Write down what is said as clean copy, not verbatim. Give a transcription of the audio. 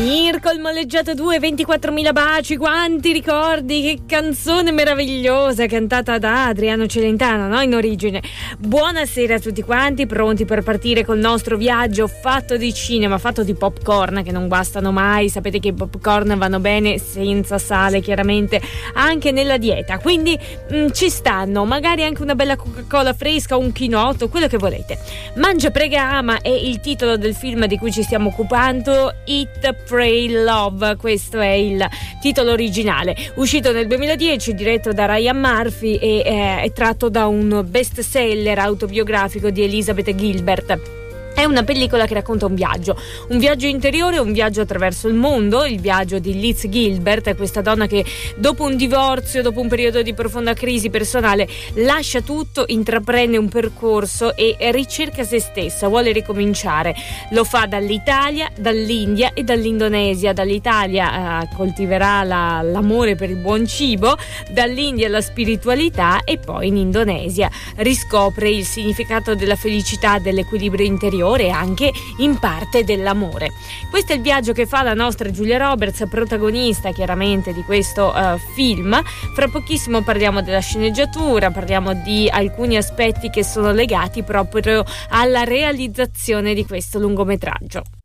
Mirko, il Molleggiato 2, 24.000 baci, quanti ricordi, che canzone meravigliosa cantata da Adriano Celentano, no? In origine. Buonasera a tutti quanti, pronti per partire col nostro viaggio fatto di cinema, fatto di popcorn che non guastano mai. Sapete che i popcorn vanno bene senza sale, chiaramente anche nella dieta, quindi ci stanno, magari anche una bella Coca-Cola fresca, un chinotto, quello che volete. Mangia, prega, ama è il titolo del film di cui ci stiamo occupando, Eat, Pray, Love, questo è il titolo originale, uscito nel 2010, diretto da Ryan Murphy e è tratto da un best seller autobiografico di Elizabeth Gilbert. È una pellicola che racconta un viaggio interiore, un viaggio attraverso il mondo, il viaggio di Liz Gilbert, questa donna che dopo un divorzio, dopo un periodo di profonda crisi personale, lascia tutto, intraprende un percorso e ricerca se stessa, vuole ricominciare. Lo fa dall'Italia, dall'India e dall'Indonesia. Dall'Italia coltiverà l'amore per il buon cibo, dall'India la spiritualità e poi in Indonesia riscopre il significato della felicità, dell'equilibrio interiore e anche in parte dell'amore. Questo è il viaggio che fa la nostra Julia Roberts, protagonista chiaramente di questo film. Fra pochissimo parliamo della sceneggiatura, parliamo di alcuni aspetti che sono legati proprio alla realizzazione di questo lungometraggio.